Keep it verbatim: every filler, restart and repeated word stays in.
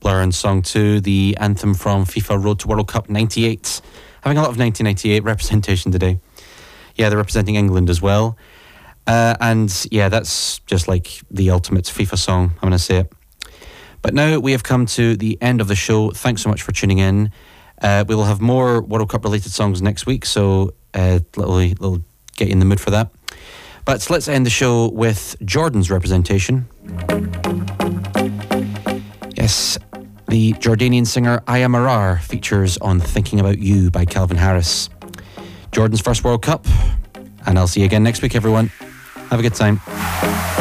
Blur and Song two, the anthem from FIFA Road to World Cup ninety-eight. Having a lot of nineteen ninety-eight representation today. Yeah, they're representing England as well. Uh, and yeah, that's just like the ultimate FIFA song, I'm going to say it. But now we have come to the end of the show. Thanks so much for tuning in. Uh, we will have more World Cup related songs next week, so uh, little, little get you in the mood for that. But let's end the show with Jordan's representation. Yes, the Jordanian singer Aya Marar features on Thinking About You by Calvin Harris. Jordan's first World Cup, and I'll see you again next week, everyone. Have a good time.